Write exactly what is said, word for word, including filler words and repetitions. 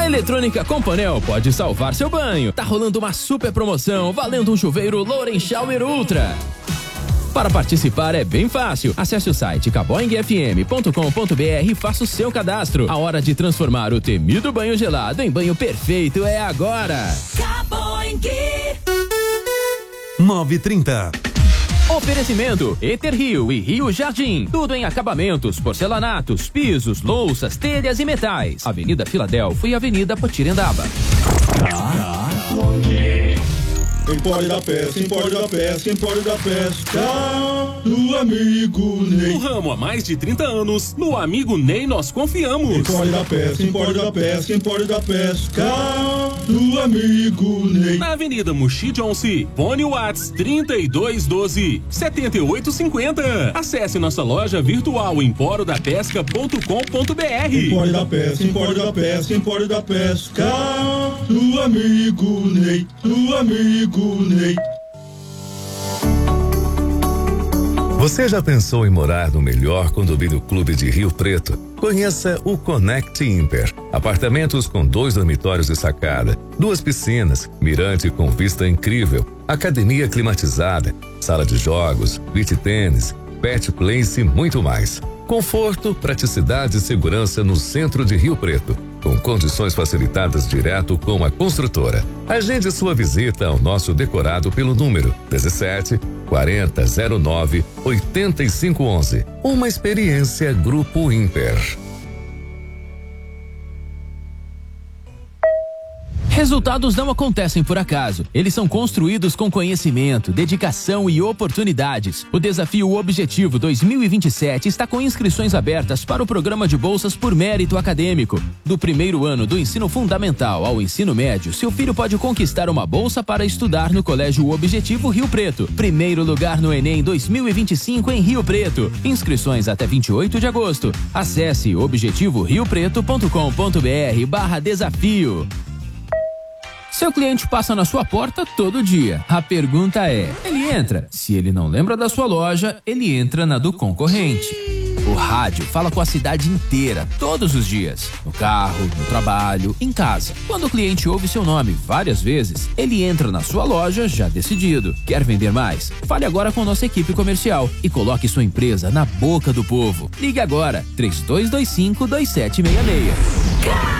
A Eletrônica Companel pode salvar seu banho. Tá rolando uma super promoção valendo um chuveiro Loren Shower Ultra. Para participar é bem fácil. Acesse o site caboing f m ponto com ponto b r e faça o seu cadastro. A hora de transformar o temido banho gelado em banho perfeito é agora. Caboing. nove e trinta. Oferecimento Eter Rio e Rio Jardim. Tudo em acabamentos, porcelanatos, pisos, louças, telhas e metais. Avenida Filadélfia e Avenida Potirendaba. Empório da Pesca, Empório da Pesca, Empório da Pesca do amigo Ney. No ramo há mais de trinta anos, no amigo Ney nós confiamos. Empório da Pesca, Empório da Pesca, Empório da Pesca do amigo Ney. Na Avenida Muxi Johnson, fone Whats trinta e dois doze, setenta e oito cinquenta. Acesse nossa loja virtual empório da pesca ponto com ponto b r. Empório da Pesca, Empório da Pesca, Empório da Pesca do amigo Ney, do amigo Ney. Você já pensou em morar no melhor condomínio clube de Rio Preto? Conheça o Connect Imper. Apartamentos com dois dormitórios e sacada, duas piscinas, mirante com vista incrível, academia climatizada, sala de jogos, beach tênis, pet place e muito mais. Conforto, praticidade e segurança no centro de Rio Preto, com condições facilitadas direto com a construtora. Agende sua visita ao nosso decorado pelo número dezessete, quarenta, zero nove, oitenta e cinco onze. Uma experiência Grupo Imper. Resultados não acontecem por acaso. Eles são construídos com conhecimento, dedicação e oportunidades. O Desafio Objetivo dois mil e vinte e sete está com inscrições abertas para o programa de bolsas por mérito acadêmico. Do primeiro ano do ensino fundamental ao ensino médio, seu filho pode conquistar uma bolsa para estudar no Colégio Objetivo Rio Preto. Primeiro lugar no Enem dois mil e vinte e cinco em Rio Preto. Inscrições até vinte e oito de agosto. Acesse objetivo rio preto ponto com ponto b r barra desafio. Seu cliente passa na sua porta todo dia. A pergunta é, ele entra? Se ele não lembra da sua loja, ele entra na do concorrente. O rádio fala com a cidade inteira, todos os dias. No carro, no trabalho, em casa. Quando o cliente ouve seu nome várias vezes, ele entra na sua loja já decidido. Quer vender mais? Fale agora com nossa equipe comercial e coloque sua empresa na boca do povo. Ligue agora, três dois dois cinco, dois sete seis seis.